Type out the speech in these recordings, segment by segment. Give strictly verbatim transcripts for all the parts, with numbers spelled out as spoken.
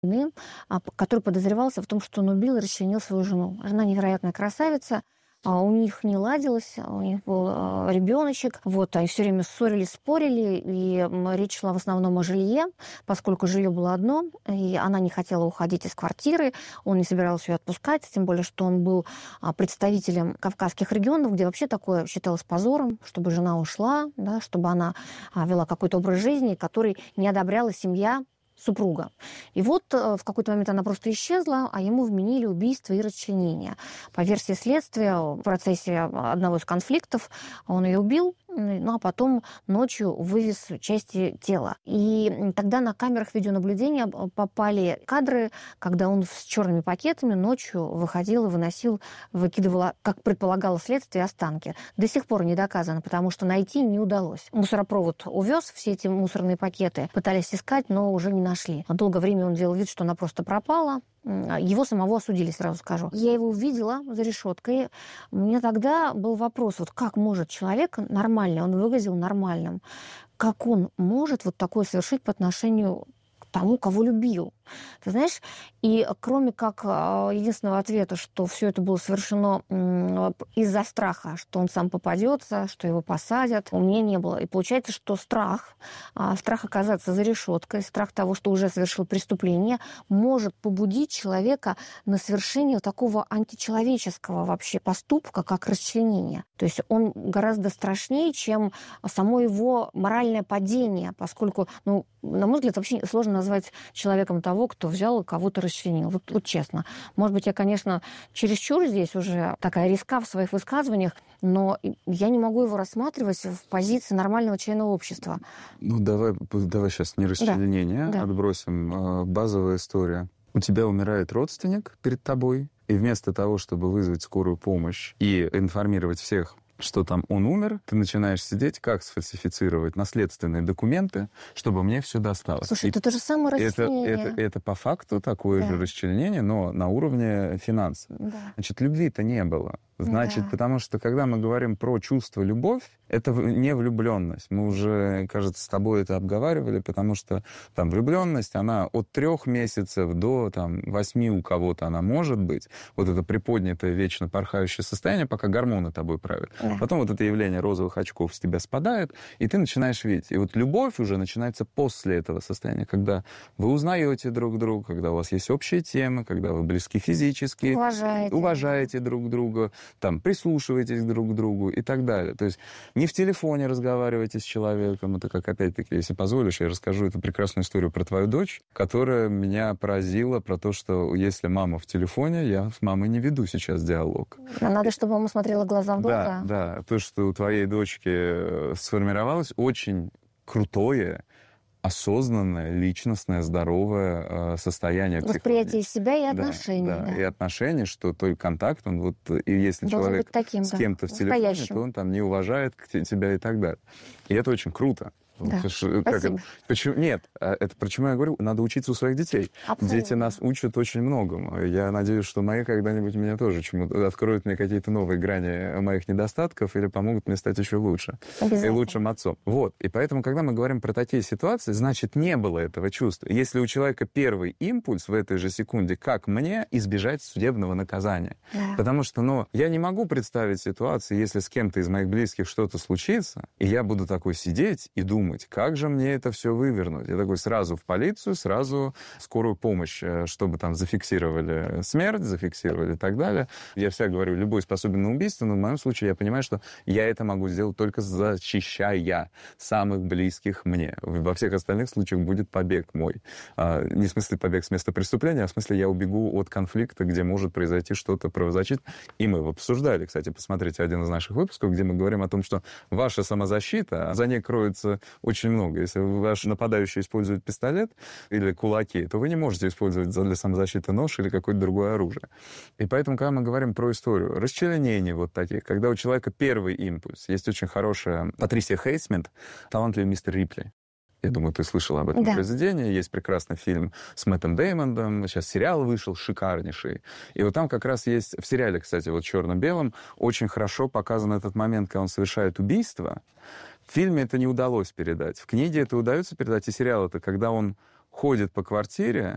который подозревался в том, что он убил и расчленил свою жену. Жена невероятная красавица, у них не ладилось, у них был ребеночек, вот, они все время ссорились, спорили, и речь шла в основном о жилье, поскольку жилье было одно, и она не хотела уходить из квартиры, он не собирался ее отпускать, тем более, что он был представителем кавказских регионов, где вообще такое считалось позором, чтобы жена ушла, да, чтобы она вела какой-то образ жизни, который не одобряла семья супруга. И вот в какой-то момент она просто исчезла, а ему вменили убийство и расчленение. По версии следствия, в процессе одного из конфликтов он ее убил, ну а потом ночью вывез части тела. И тогда на камерах видеонаблюдения попали кадры, когда он с черными пакетами ночью выходил и выносил, выкидывал, как предполагало следствие, останки. До сих пор не доказано, потому что найти не удалось. Мусоропровод увез все эти мусорные пакеты, пытались искать, но уже не нашли. Долгое время он делал вид, что она просто пропала. Его самого осудили, сразу скажу. Я его увидела за решеткой. У меня тогда был вопрос, вот как может человек нормальный, он выглядел нормальным, как он может вот такое совершить по отношению к тому, кого любил? Ты знаешь, и кроме как единственного ответа, что все это было совершено из-за страха, что он сам попадется, что его посадят, у меня не было. И получается, что страх, страх оказаться за решеткой, страх того, что уже совершил преступление, может побудить человека на совершение такого античеловеческого вообще поступка, как расчленение. То есть он гораздо страшнее, чем само его моральное падение, поскольку, ну, на мой взгляд, вообще сложно назвать человеком того, кто взял и кого-то расчленил. Вот, вот честно. Может быть, я, конечно, чересчур здесь уже такая риска в своих высказываниях, но я не могу его рассматривать в позиции нормального члена общества. Ну, давай, давай сейчас не расчленение, да, да. отбросим. Базовая история. У тебя умирает родственник перед тобой, и вместо того, чтобы вызвать скорую помощь и информировать всех, что там он умер, ты начинаешь сидеть, как сфальсифицировать наследственные документы, чтобы мне все досталось. Слушай, и это то же самое расчленение. Это, это, это по факту такое да. же расчленение, но на уровне финансов. Да. Значит, любви-то не было. Значит, да. потому что, когда мы говорим про чувство любовь, это не влюбленность. Мы уже, кажется, с тобой это обговаривали, потому что там влюбленность, она от трех месяцев до там, восьми у кого-то она может быть. Вот это приподнятое, вечно порхающее состояние, пока гормоны тобой правят. Да. Потом вот это явление розовых очков с тебя спадает, и ты начинаешь видеть. И вот любовь уже начинается после этого состояния, когда вы узнаете друг друга, когда у вас есть общие темы, когда вы близки физически, уважаете, уважаете друг друга, там, прислушиваетесь друг к другу и так далее. То есть не в телефоне разговаривайте с человеком. Это как, опять-таки, если позволишь, я расскажу эту прекрасную историю про твою дочь, которая меня поразила про то, что если мама в телефоне, я с мамой не веду сейчас диалог. А надо, чтобы мама смотрела глаза в глаза. Да, да. То, что у твоей дочки сформировалось очень крутое, осознанное, личностное, здоровое состояние. Восприятие себя и отношений. Да, да. Да. И отношения, что только контакт, он вот, и если должен человек таким, с да, кем-то в телефоне, то он там не уважает тебя и так далее. И это очень круто. Да. Как это? Почему? Нет, это почему я говорю, надо учиться у своих детей. Абсолютно. Дети нас учат очень многому. Я надеюсь, что мои когда-нибудь меня тоже чему-то откроют мне какие-то новые грани моих недостатков или помогут мне стать еще лучше. И лучшим отцом. Вот. И поэтому, когда мы говорим про такие ситуации, значит, не было этого чувства. Если у человека первый импульс в этой же секунде, как мне избежать судебного наказания? Да. Потому что, ну, я не могу представить ситуацию, если с кем-то из моих близких что-то случится, и я буду такой сидеть и думать, как же мне это все вывернуть? Я такой сразу в полицию, сразу в скорую помощь, чтобы там зафиксировали смерть, зафиксировали и так далее. Я всегда говорю, любой способен на убийство, но в моем случае я понимаю, что я это могу сделать только защищая самых близких мне. Во всех остальных случаях будет побег мой. Не в смысле побег с места преступления, а в смысле я убегу от конфликта, где может произойти что-то правозащитное. И мы его обсуждали, кстати, посмотрите один из наших выпусков, где мы говорим о том, что ваша самозащита, за ней кроется очень много. Если ваш нападающий использует пистолет или кулаки, то вы не можете использовать для самозащиты нож или какое-то другое оружие. И поэтому, когда мы говорим про историю расчленений вот таких, когда у человека первый импульс, есть очень хорошая Патрисия Хейсмит, «Талантливый мистер Рипли». Я думаю, ты слышала об этом да. произведении. Есть прекрасный фильм с Мэттом Дэймондом. Сейчас сериал вышел шикарнейший. И вот там как раз есть... В сериале, кстати, вот черно-белом, очень хорошо показан этот момент, когда он совершает убийство. В фильме это не удалось передать. В книге это удается передать, и сериал это, когда он ходит по квартире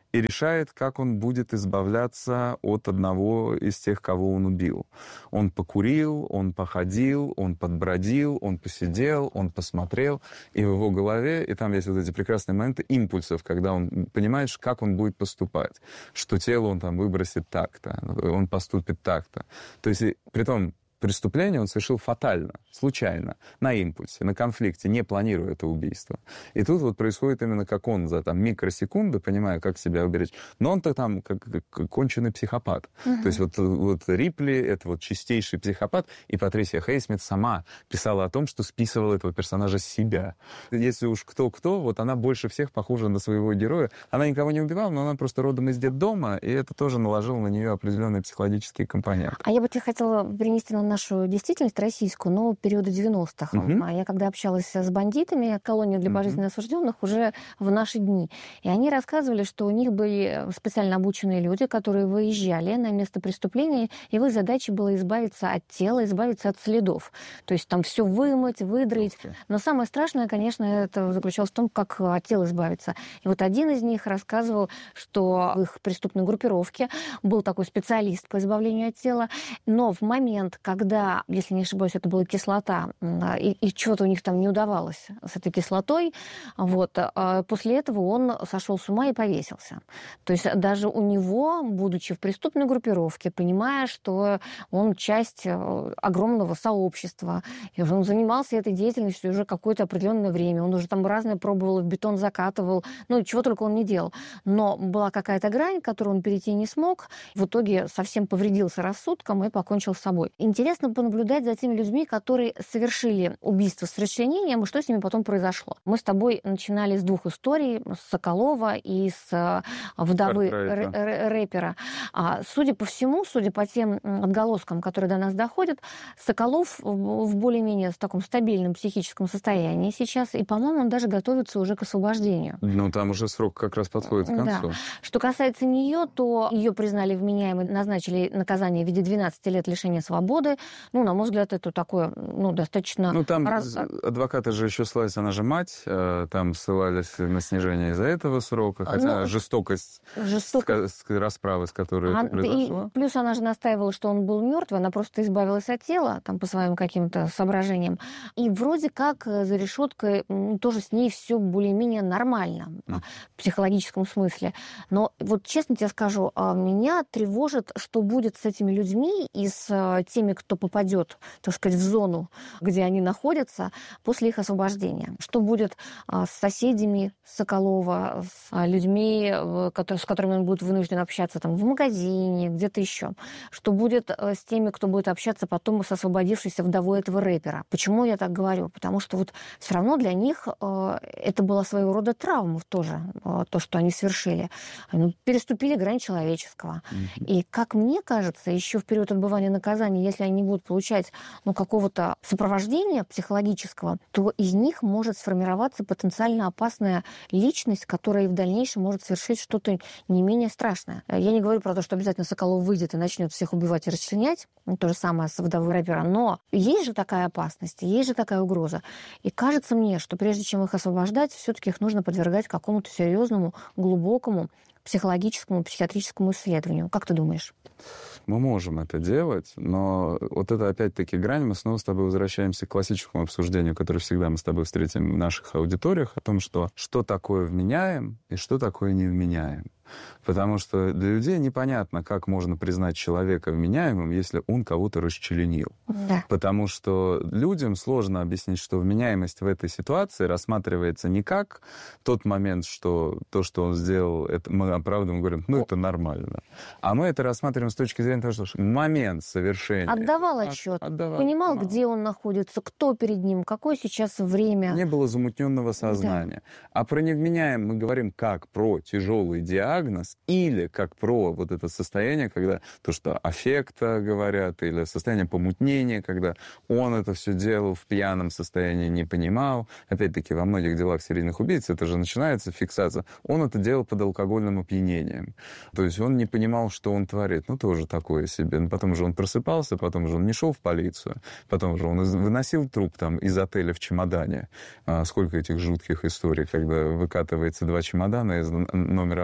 и решает, как он будет избавляться от одного из тех, кого он убил. Он покурил, он походил, он подбродил, он посидел, он посмотрел, и в его голове, и там есть вот эти прекрасные моменты импульсов, когда он понимает, как он будет поступать, что тело он там выбросит так-то, он поступит так-то. То есть, притом, преступление он совершил фатально, случайно, на импульсе, на конфликте, не планируя это убийство. И тут вот происходит именно как он за там, микросекунды, понимая, как себя уберечь. Но он-то там как, как конченый психопат. Uh-huh. То есть вот, вот Рипли — это вот чистейший психопат, и Патрисия Хейсмит сама писала о том, что списывала этого персонажа с себя. Если уж кто-кто, вот она больше всех похожа на своего героя. Она никого не убивала, но она просто родом из детдома, и это тоже наложило на нее определенные психологические компоненты. А я бы тебе хотела принести на нашу действительность российскую, но периода девяностых. Uh-huh. Я когда общалась с бандитами, колония для пожизненно uh-huh. осужденных, уже в наши дни. И они рассказывали, что у них были специально обученные люди, которые выезжали на место преступления, и их задача была избавиться от тела, избавиться от следов. То есть там все вымыть, выдроить. Okay. Но самое страшное, конечно, это заключалось в том, как от тела избавиться. И вот один из них рассказывал, что в их преступной группировке был такой специалист по избавлению от тела, но в момент, когда, если не ошибаюсь, это была кислота, и, и чего-то у них там не удавалось с этой кислотой, вот, после этого он сошел с ума и повесился. То есть даже у него, будучи в преступной группировке, понимая, что он часть огромного сообщества, и он занимался этой деятельностью уже какое-то определенное время, он уже там разное пробовал, в бетон закатывал, ну, чего только он не делал. Но была какая-то грань, которую он перейти не смог, в итоге совсем повредился рассудком и покончил с собой. Интересно понаблюдать за теми людьми, которые совершили убийство с расчленением, и что с ними потом произошло. Мы с тобой начинали с двух историй, с Соколова и с вдовы р- р- рэпера. А, судя по всему, судя по тем отголоскам, которые до нас доходят, Соколов в более-менее в таком стабильном психическом состоянии сейчас, и, по-моему, он даже готовится уже к освобождению. Ну, там уже срок как раз подходит к концу. Да. Что касается нее, то ее признали вменяемой, назначили наказание в виде двенадцати лет лишения свободы. Ну, на мой взгляд, это такое, ну, достаточно... Ну, там раз... адвокаты же еще ссылались, она же мать, там ссылались на снижение из-за этого срока, хотя ну, жестокость, жестокость... С, с, расправы, с которой а, это произошло. И плюс она же настаивала, что он был мертв, она просто избавилась от тела, там, по своим каким-то соображениям. И вроде как за решеткой ну, тоже с ней все более-менее нормально, mm. в психологическом смысле. Но вот честно тебе скажу, меня тревожит, что будет с этими людьми и с теми, кто попадет, так сказать, в зону, где они находятся после их освобождения. Что будет с соседями Соколова, с людьми, с которыми он будет вынужден общаться там, в магазине, где-то еще. Что будет с теми, кто будет общаться потом с освободившейся вдовой этого рэпера. Почему я так говорю? Потому что вот все равно для них это была своего рода травма тоже, то, что они совершили. Они переступили грань человеческого. Mm-hmm. И, как мне кажется, еще в период отбывания наказания, если они не будут получать ну, какого-то сопровождения психологического, то из них может сформироваться потенциально опасная личность, которая и в дальнейшем может совершить что-то не менее страшное. Я не говорю про то, что обязательно Соколов выйдет и начнет всех убивать и расчленять, ну, то же самое с вдовой рэпера, но есть же такая опасность, есть же такая угроза. И кажется мне, что прежде чем их освобождать, все-таки их нужно подвергать какому-то серьезному, глубокому психологическому, психиатрическому исследованию. Как ты думаешь? Мы можем это делать, но вот это опять-таки грань, мы снова с тобой возвращаемся к классическому обсуждению, которое всегда мы с тобой встретим в наших аудиториях, о том, что что такое вменяем и что такое не вменяем. Потому что для людей непонятно, как можно признать человека вменяемым, если он кого-то расчленил. Да. Потому что людям сложно объяснить, что вменяемость в этой ситуации рассматривается не как тот момент, что то, что он сделал, это мы оправдываем, говорим, ну, это нормально. А мы это рассматриваем с точки зрения того, что момент совершения. Отдавал отчет, отдавал, понимал, понимал, где он находится, кто перед ним, какое сейчас время. Не было замутненного сознания. Да. А про невменяем мы говорим как про тяжелый диагноз, или как про вот это состояние, когда то, что аффекта говорят, или состояние помутнения, когда он это все делал в пьяном состоянии, не понимал. Опять-таки, во многих делах серийных убийц это же начинается фиксация. Он это делал под алкогольным опьянением. То есть он не понимал, что он творит. Ну, тоже такое себе. Потом же он просыпался, потом же он не шел в полицию, потом же он выносил труп там из отеля в чемодане. А сколько этих жутких историй, когда выкатывается два чемодана из номера в отеле.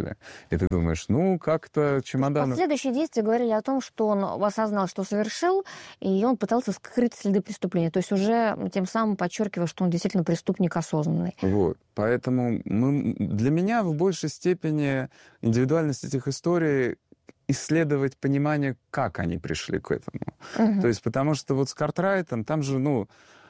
история. И ты думаешь, ну, как-то чемодан... Последующие действия говорили о том, что он осознал, что совершил, и он пытался скрыть следы преступления. То есть уже тем самым подчеркивая, что он действительно преступник осознанный. Вот. Поэтому мы... для меня в большей степени индивидуальность этих историй исследовать понимание, как они пришли к этому. Uh-huh. То есть потому что вот с Картрайтом, там же, ну,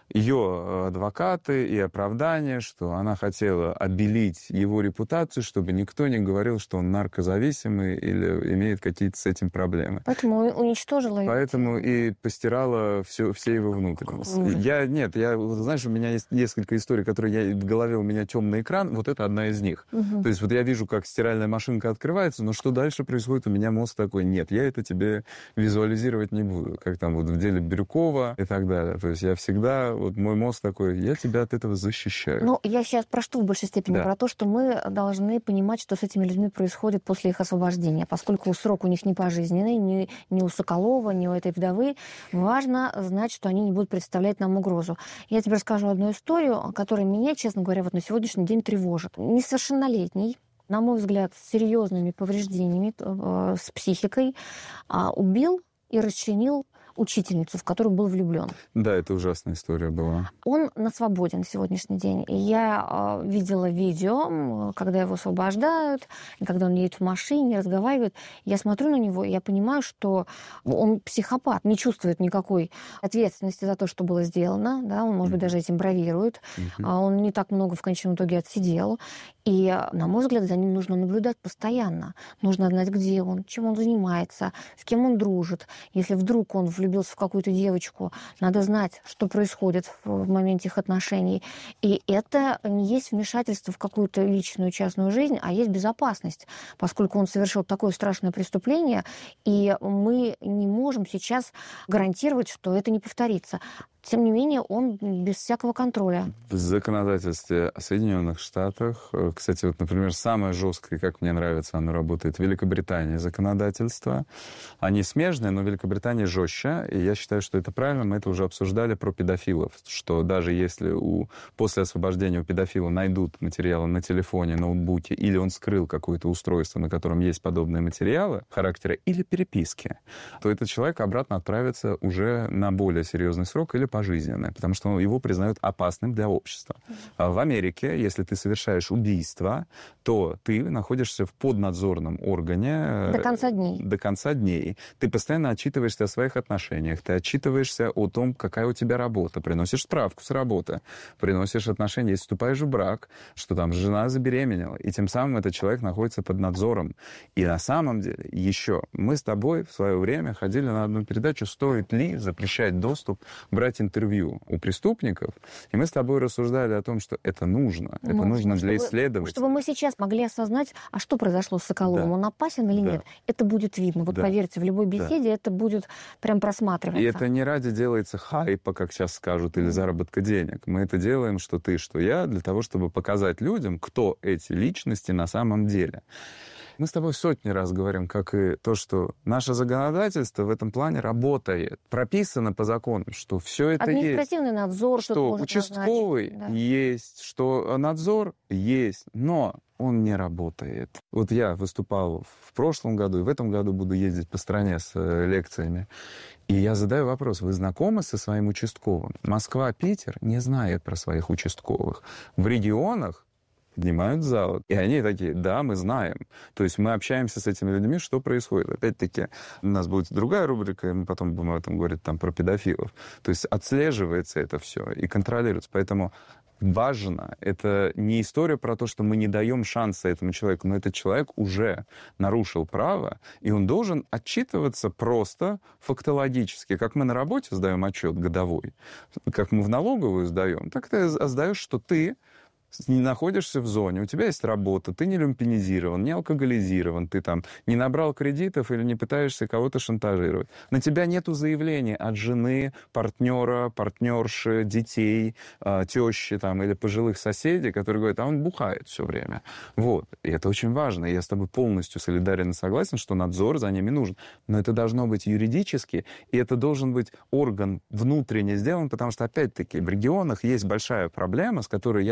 ее адвокаты и оправдания, что она хотела обелить его репутацию, чтобы никто не говорил, что он наркозависимый или имеет какие-то с этим проблемы. Поэтому уничтожила его. Поэтому и постирала все, все его внутренности. Я, нет, я, знаешь, у меня есть несколько историй, которые я, в голове у меня темный экран, вот это одна из них. Угу. То есть вот я вижу, как стиральная машинка открывается, но что дальше происходит, у меня мозг такой, нет, я это тебе визуализировать не буду. Как там вот в деле Бирюкова и так далее. То есть я всегда... Вот мой мозг такой, я тебя от этого защищаю. Ну, я сейчас про что в большей степени? Да. Про то, что мы должны понимать, что с этими людьми происходит после их освобождения. Поскольку срок у них не пожизненный, ни, ни у Соколова, ни у этой вдовы, важно знать, что они не будут представлять нам угрозу. Я тебе расскажу одну историю, которая меня, честно говоря, вот на сегодняшний день тревожит. Несовершеннолетний, на мой взгляд, с серьезными повреждениями, э, с психикой, э, убил и расчленил учительницу, в которую был влюблен. Да, это ужасная история была. Он на свободе на сегодняшний день. И я э, видела видео, когда его освобождают, когда он едет в машине, разговаривает. Я смотрю на него, и я понимаю, что он психопат, не чувствует никакой ответственности за то, что было сделано. Да? Он, может быть, даже этим бравирует. Uh-huh. Он не так много в конечном итоге отсидел. И, на мой взгляд, за ним нужно наблюдать постоянно. Нужно знать, где он, чем он занимается, с кем он дружит. Если вдруг он влюбился в какую-то девочку, надо знать, что происходит в моменте их отношений. И это не есть вмешательство в какую-то личную, частную жизнь, а есть безопасность, поскольку он совершил такое страшное преступление, и мы не можем сейчас гарантировать, что это не повторится. Тем не менее, он без всякого контроля. В законодательстве Соединенных Штатах, кстати, вот, например, самое жесткое, как мне нравится, оно работает в Великобритании, законодательство. Они смежные, но в Великобритании жестче, и я считаю, что это правильно. Мы это уже обсуждали про педофилов, что даже если у, после освобождения у педофила найдут материалы на телефоне, ноутбуке, или он скрыл какое-то устройство, на котором есть подобные материалы характера, или переписки, то этот человек обратно отправится уже на более серьезный срок или пожизненное, потому что его признают опасным для общества. А в Америке, если ты совершаешь убийство, то ты находишься в поднадзорном органе... До конца дней. До конца дней. Ты постоянно отчитываешься о своих отношениях, ты отчитываешься о том, какая у тебя работа, приносишь справку с работы, приносишь отношения, если вступаешь в брак, что там жена забеременела, и тем самым этот человек находится под надзором. И на самом деле еще мы с тобой в свое время ходили на одну передачу «Стоит ли запрещать доступ, брать интервью у преступников», и мы с тобой рассуждали о том, что это нужно. Это Можно, нужно для чтобы, исследователей. Чтобы мы сейчас могли осознать, а что произошло с Соколовым, да. он опасен или да. нет, это будет видно. Вот да. поверьте, в любой беседе да. это будет прям просматриваться. И это не ради делается хайпа, как сейчас скажут, или заработка денег. Мы это делаем, что ты, что я, для того, чтобы показать людям, кто эти личности на самом деле. Мы с тобой сотни раз говорим, как и то, что наше законодательство в этом плане работает. Прописано по закону, что все это есть. Административный надзор, что участковый да. есть, что надзор есть, но он не работает. Вот я выступал в прошлом году, и в этом году буду ездить по стране с лекциями. И я задаю вопрос, вы знакомы со своим участковым? Москва, Питер не знает про своих участковых. В регионах поднимают зал. И они такие, да, мы знаем. То есть мы общаемся с этими людьми, что происходит. Опять-таки, у нас будет другая рубрика, и мы потом будем об этом говорить там, про педофилов. То есть отслеживается это все и контролируется. Поэтому важно, это не история про то, что мы не даем шанса этому человеку, но этот человек уже нарушил право, и он должен отчитываться просто фактологически. Как мы на работе сдаем отчет годовой, как мы в налоговую сдаем, так ты сдаешь, что ты не находишься в зоне, у тебя есть работа, ты не люмпинизирован, не алкоголизирован, ты там не набрал кредитов или не пытаешься кого-то шантажировать. На тебя нету заявления от жены, партнера, партнерши, детей, тещи там, или пожилых соседей, которые говорят, а он бухает все время. Вот. И это очень важно. Я с тобой полностью солидарен и согласен, что надзор за ними нужен. Но это должно быть юридически, и это должен быть орган внутренне сделан, потому что, опять-таки, в регионах есть большая проблема, с которой я сталкиваюсь.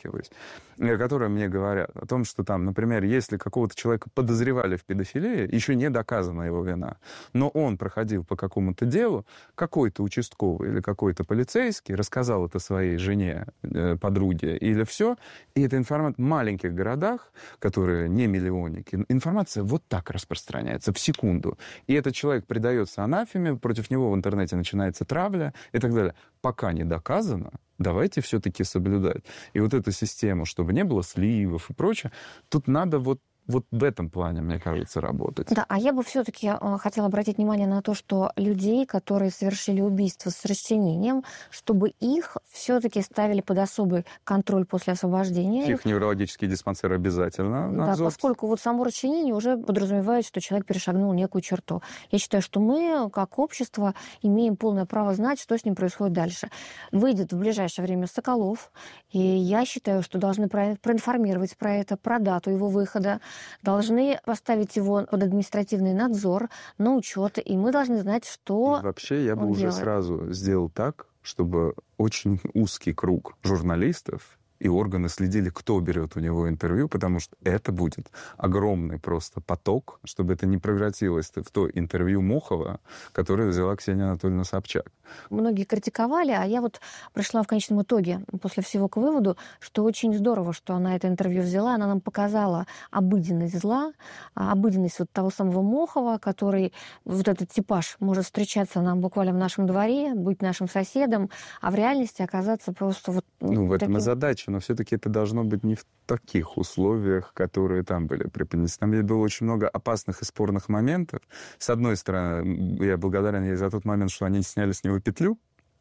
сталкиваюсь, которые мне говорят о том, что там, например, если какого-то человека подозревали в педофилии, еще не доказана его вина, но он проходил по какому-то делу, какой-то участковый или какой-то полицейский рассказал это своей жене, подруге или все, и эта информация в маленьких городах, которые не миллионники, информация вот так распространяется в секунду. И этот человек предается анафеме, против него в интернете начинается травля и так далее. Пока не доказано, давайте все-таки соблюдать. И вот эту систему, чтобы не было сливов и прочее, тут надо вот Вот в этом плане, мне кажется, работать. Да, а я бы все-таки хотела обратить внимание на то, что людей, которые совершили убийство с расчленением, чтобы их все-таки ставили под особый контроль после освобождения. Психоневрологический диспансер обязательно. Да, надзор. Поскольку вот само расчленение уже подразумевает, что человек перешагнул некую черту. Я считаю, что мы, как общество, имеем полное право знать, что с ним происходит дальше. Выйдет в ближайшее время Соколов, и я считаю, что должны проинформировать про это, про дату его выхода, должны поставить его под административный надзор, на учет, и мы должны знать, что и вообще я бы он уже делает. сразу сделал так, чтобы очень узкий круг журналистов и органы следили, кто берет у него интервью, потому что это будет огромный просто поток, чтобы это не превратилось в то интервью Мохова, которое взяла Ксения Анатольевна Собчак. Многие критиковали, а я вот пришла в конечном итоге после всего к выводу, что очень здорово, что она это интервью взяла, она нам показала обыденность зла, обыденность вот того самого Мохова, который, вот этот типаж, может встречаться нам буквально в нашем дворе, быть нашим соседом, а в реальности оказаться просто вот... Ну, в этом таким... и задача, но все-таки это должно быть не в таких условиях, которые там были преподнесены. Там было очень много опасных и спорных моментов. С одной стороны, я благодарен ей за тот момент, что они сняли с него петлю,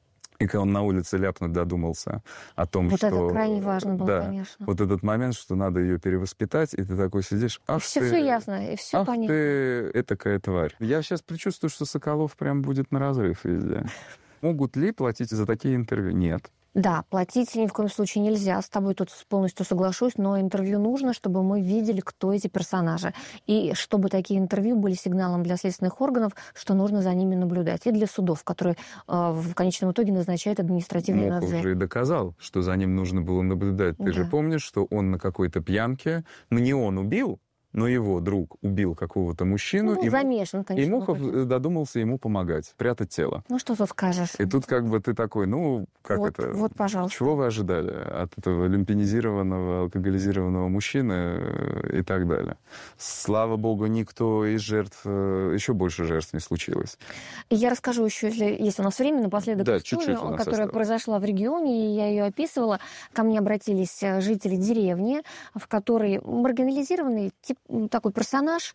и когда он на улице ляпнуть додумался о том, вот что... Вот это крайне важно было, да, конечно. Вот этот момент, что надо ее перевоспитать, и ты такой сидишь... Ах, все, ты... все ясно, и все Ах понятно. ты этакая тварь. Я сейчас предчувствую, что Соколов прям будет на разрыв везде. Могут ли платить за такие интервью? Нет. Да, платить ни в коем случае нельзя. С тобой тут полностью соглашусь, но интервью нужно, чтобы мы видели, кто эти персонажи. И чтобы такие интервью были сигналом для следственных органов, что нужно за ними наблюдать. И для судов, которые э, в конечном итоге назначают административный Мохов надзор. уже и доказал, что за ним нужно было наблюдать. Ты Да. же помнишь, что он на какой-то пьянке, ну не он убил, но его друг убил какого-то мужчину, Ну, и, замешан, конечно. и Мохов додумался ему помогать, прятать тело. Ну, что тут скажешь? И тут как бы ты такой, ну, как вот, это? Вот, пожалуйста. Чего вы ожидали от этого люмпинизированного, алкоголизированного мужчины и так далее? Слава богу, никто из жертв, еще больше жертв не случилось. И я расскажу еще, если есть у нас время, напоследок да, историю, которая осталось. произошла в регионе, и я ее описывала. Ко мне обратились жители деревни, в которой маргинализированный тип, такой персонаж.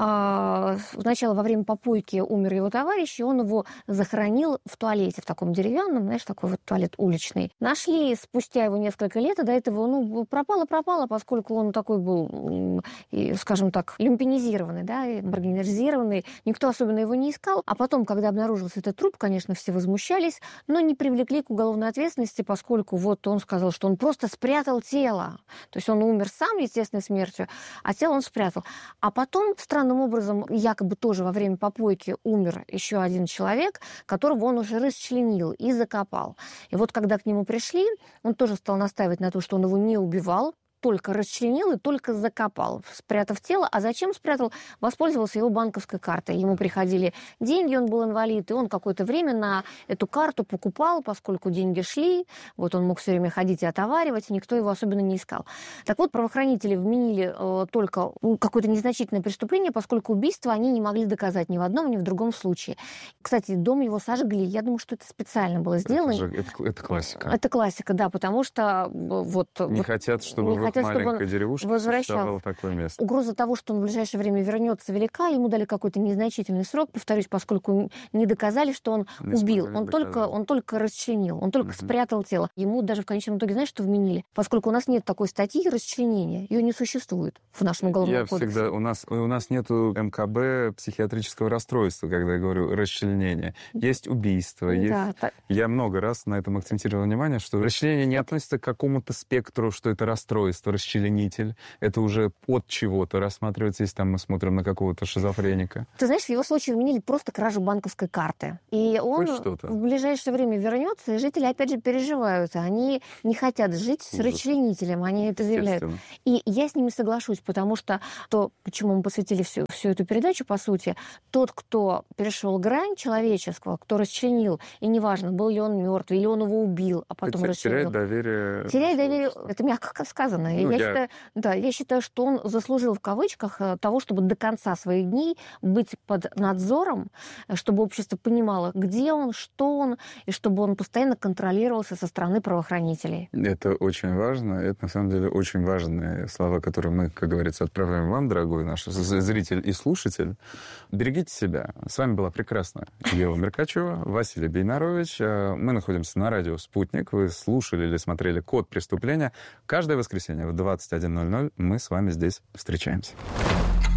А, сначала во время попойки умер его товарищ, и он его захоронил в туалете, в таком деревянном, знаешь, такой вот туалет уличный. Нашли спустя его несколько лет, и до этого ну, пропало-пропало, поскольку он такой был, скажем так, люмпинизированный, да, маргинализированный. Никто особенно его не искал. А потом, когда обнаружился этот труп, конечно, все возмущались, но не привлекли к уголовной ответственности, поскольку вот он сказал, что он просто спрятал тело. То есть он умер сам естественной смертью, а тело он спрятал. А потом, странным образом, якобы тоже во время попойки умер еще один человек, которого он уже расчленил и закопал. И вот когда к нему пришли, он тоже стал настаивать на том, что он его не убивал, только расчленил и только закопал, спрятав тело. А зачем спрятал? Воспользовался его банковской картой. Ему приходили деньги, он был инвалид, и он какое-то время на эту карту покупал, поскольку деньги шли. Вот он мог все время ходить и отоваривать, и никто его особенно не искал. Так вот, правоохранители вменили э, только какое-то незначительное преступление, поскольку убийство они не могли доказать ни в одном, ни в другом случае. Кстати, дом его сожгли. Я думаю, что это специально было сделано. Это, же, это, это классика. Это классика, да, потому что вот... Не вот, хотят, чтобы... Не хотят, маленькой деревушке возвращал. Такое место. Угроза того, что он в ближайшее время вернется, велика. Ему дали какой-то незначительный срок, повторюсь, поскольку не доказали, что он не убил. Он только, он только расчленил, он только uh-huh. спрятал тело. Ему даже в конечном итоге, знаешь, что вменили? Поскольку у нас нет такой статьи расчленения, ее не существует в нашем уголовном я кодексе. Всегда, у нас, у нас нету эм ка бэ психиатрического расстройства, когда я говорю расчленение. Есть убийство. Да, есть... так. Я много раз на этом акцентировал внимание, что расчленение не относится к какому-то спектру, что это расстройство. просто расчленитель. Это уже от чего-то рассматривается, если там мы смотрим на какого-то шизофреника. Ты знаешь, в его случае вменили просто кражу банковской карты. И он в ближайшее время вернется, и жители, опять же, переживают. Они не хотят жить с расчленителем, они это заявляют. И я с ними соглашусь, потому что то, почему мы посвятили всю, всю эту передачу, по сути, тот, кто перешел грань человеческого, кто расчленил, и неважно, был ли он мертв, или он его убил, а потом расчленил. Теряет доверие. Теряет доверие, это мягко сказано. Ну, я, я... Считаю, да, я считаю, что он заслужил в кавычках того, чтобы до конца своих дней быть под надзором, чтобы общество понимало, где он, что он, и чтобы он постоянно контролировался со стороны правоохранителей. Это очень важно. Это, на самом деле, очень важные слова, которые мы, как говорится, отправляем вам, дорогой наш зритель и слушатель. Берегите себя. С вами была прекрасная Ева Меркачева, Василий Бейнарович. Мы находимся на радио «Спутник». Вы слушали или смотрели «Код преступления». Каждое воскресенье в двадцать один ноль ноль мы с вами здесь встречаемся.